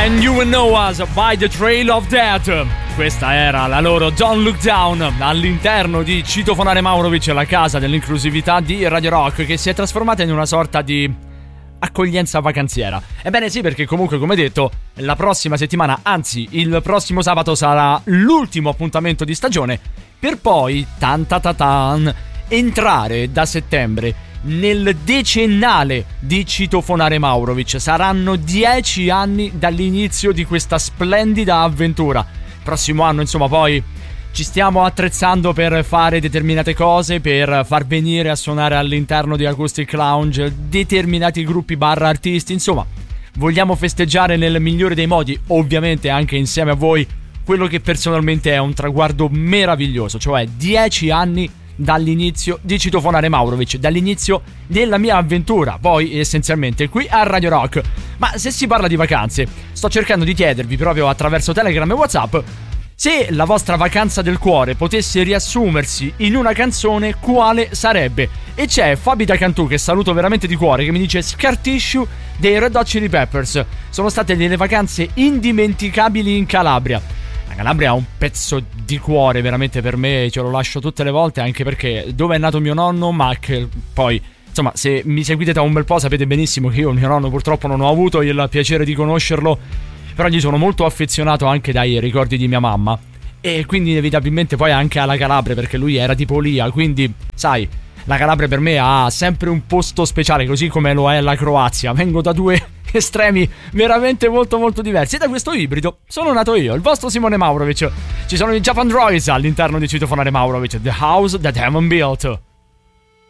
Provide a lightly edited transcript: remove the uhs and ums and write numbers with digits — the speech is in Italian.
And You Will Know Us by The Trail of Death. Questa era la loro Don't Look Down all'interno di Citofonare Maurovic, la casa dell'inclusività di Radio Rock, che si è trasformata in una sorta di accoglienza vacanziera. Ebbene sì, perché comunque, come detto, la prossima settimana, anzi il prossimo sabato, sarà l'ultimo appuntamento di stagione, per poi entrare da settembre nel decennale di Citofonare Maurovic. Saranno 10 anni dall'inizio di questa splendida avventura. Prossimo anno, insomma, poi ci stiamo attrezzando per fare determinate cose, per far venire a suonare all'interno di Acoustic Lounge determinati gruppi / artisti. Insomma, vogliamo festeggiare nel migliore dei modi, ovviamente anche insieme a voi, quello che personalmente è un traguardo meraviglioso, cioè 10 anni dall'inizio di Citofonare Maurovic, dall'inizio della mia avventura, poi essenzialmente qui a Radio Rock. Ma se si parla di vacanze, sto cercando di chiedervi proprio attraverso Telegram e WhatsApp se la vostra vacanza del cuore potesse riassumersi in una canzone, quale sarebbe? E c'è Fabi da Cantù, che saluto veramente di cuore, che mi dice Scar Tissue dei Red Hot Chili Peppers. Sono state delle vacanze indimenticabili in Calabria. La Calabria ha un pezzo di cuore veramente per me, ce lo lascio tutte le volte, anche perché dove è nato mio nonno, ma che poi, insomma, se mi seguite da un bel po' sapete benissimo che io mio nonno purtroppo non ho avuto il piacere di conoscerlo, però gli sono molto affezionato anche dai ricordi di mia mamma, e quindi inevitabilmente poi anche alla Calabria, perché lui era tipo Lia, quindi sai, la Calabria per me ha sempre un posto speciale, così come lo è la Croazia. Vengo da due estremi veramente molto molto diversi, e da questo ibrido sono nato io, il vostro Simone Maurovic. Ci sono i Japan Droids all'interno di Citofonare Maurovic, The House That Heaven Built.